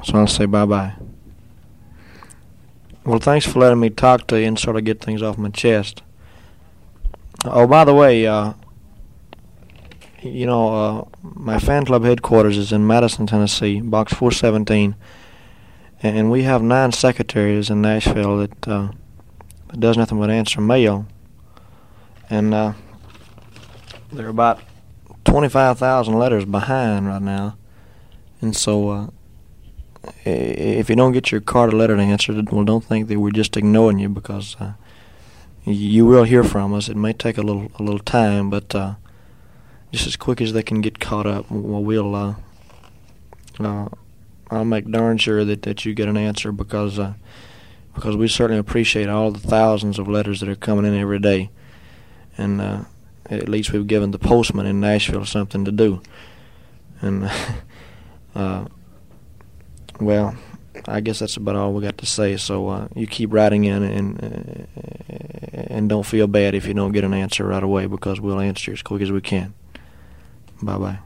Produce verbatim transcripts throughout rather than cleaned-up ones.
So I'll say bye-bye. Well, thanks for letting me talk to you and sort of get things off my chest. Oh, by the way, uh, you know, uh, my fan club headquarters is in Madison, Tennessee, box four seventeen, and we have nine secretaries in Nashville that, uh, that does nothing but answer mail, and uh, they're about twenty-five thousand letters behind right now, and so uh, if you don't get your card or letter answered, well, don't think that we're just ignoring you, because uh, you will hear from us. It may take a little a little time, but uh, just as quick as they can get caught up, well, we'll uh, uh, I'll make darn sure that, that you get an answer, because uh, because we certainly appreciate all the thousands of letters that are coming in every day, and uh, at least we've given the postman in Nashville something to do. And uh, well, I guess that's about all we got to say. So uh, you keep writing in, and uh, and don't feel bad if you don't get an answer right away, because we'll answer as quick as we can. Bye bye.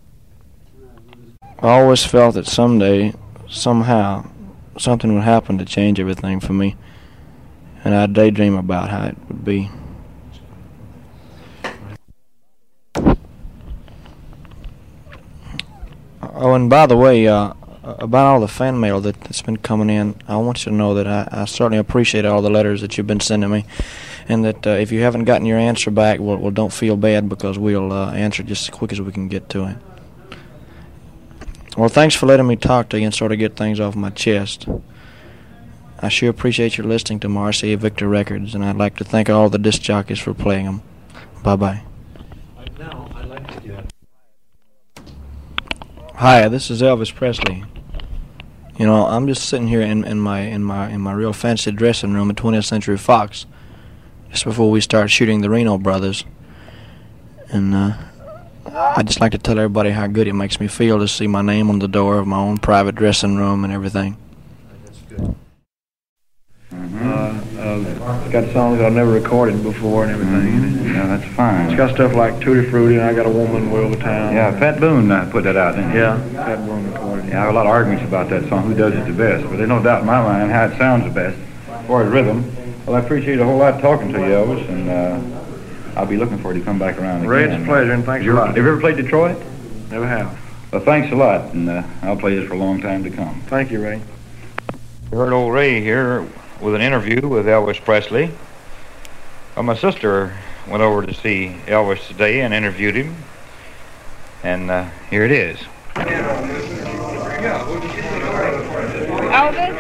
I always felt that someday, somehow, something would happen to change everything for me, and I'd daydream about how it would be. Oh, and by the way, uh, about all the fan mail that, that's been coming in, I want you to know that I, I certainly appreciate all the letters that you've been sending me, and that uh, if you haven't gotten your answer back, well, well don't feel bad, because we'll uh, answer just as quick as we can get to it. Well, thanks for letting me talk to you and sort of get things off my chest. I sure appreciate your listening to Marcia Victor Records, and I'd like to thank all the disc jockeys for playing them. Bye-bye. Right now, I'd like to get... Hi, this is Elvis Presley. You know, I'm just sitting here in, in my in my in my real fancy dressing room at twentieth Century Fox, just before we start shooting the Reno Brothers, and uh, I'd just like to tell everybody how good it makes me feel to see my name on the door of my own private dressing room and everything. That's good. Mm-hmm. Uh, uh, it's got songs I've never recorded before and everything. Mm-hmm. Yeah, that's fine. It's got stuff like Tutti Frutti, and I Got a Woman, World of Town. Yeah, Pat Boone uh, put that out, didn't he? Yeah, Pat Boone recorded. Yeah, I have a lot of arguments about that song, who does it the best, but there's no doubt in my mind how it sounds the best, as far as rhythm. Well, I appreciate a whole lot talking to you, Elvis, and uh, I'll be looking for you to come back around again. Ray, it's a pleasure, and thanks you a lot. Have you ever played Detroit? Never have. Well, thanks a lot, and uh, I'll play this for a long time to come. Thank you, Ray. You heard old Ray here with an interview with Elvis Presley. Well, my sister went over to see Elvis today and interviewed him, and uh, here it is. Elvis?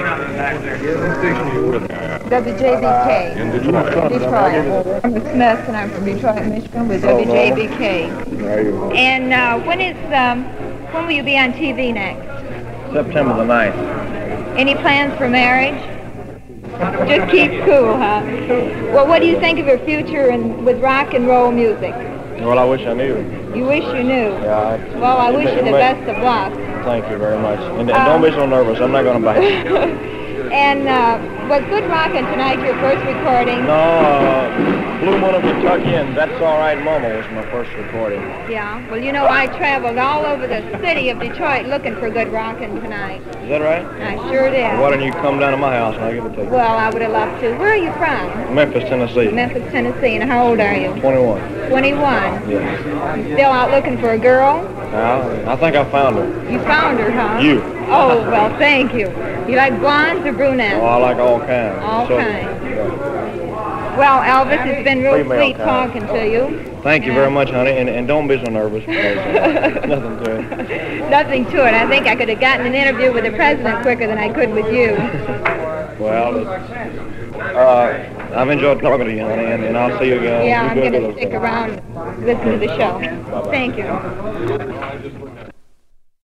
W J B K. In Detroit. Detroit. I'm Smith, and I'm from Detroit, Michigan, with W J B K. And uh, when is um, when will you be on T V next? September the ninth. Any plans for marriage? Just keep cool, huh? Well, what do you think of your future in, with rock and roll music? Well, I wish I knew. You wish you knew. Yeah. I, Well, I wish you the best of luck. Thank you very much. And, and Um, don't be so nervous. I'm not going to bite. And uh, was Good Rockin' Tonight your first recording? No, uh, Blue Moon of Kentucky and That's All Right Mama was my first recording. Yeah. Well, you know, I traveled all over the city of Detroit looking for Good Rockin' Tonight. Is that right? I sure did. Why don't you come down to my house and I'll give it to you? Well, I would have loved to. Where are you from? Memphis, Tennessee. Memphis, Tennessee. And how old are you? twenty-one. twenty-one. Yeah. You still out looking for a girl? Now, I think I found her. You found her, huh? You. Oh, well, thank you. You like blondes or brunettes? Oh, I like all kinds. All So- kinds. yeah. Well, Elvis, it's been real Female sweet kind. talking to you. Thank you Yeah. very much, honey, and, and don't be so nervous. Because, uh, nothing to it. Nothing to it. I think I could have gotten an interview with the president quicker than I could with you. Well, it's, uh, I've enjoyed talking to you, honey, and, and I'll see you again. Yeah, You I'm do a going little to stick bit. around and listen to the show. Thank you.